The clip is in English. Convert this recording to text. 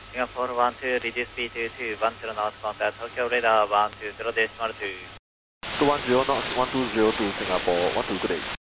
Singapore 12, reduce speed to 210 knots, contact Tokyo radar 120 decimal 2. 210 knots, 1202 Singapore, 12 good day.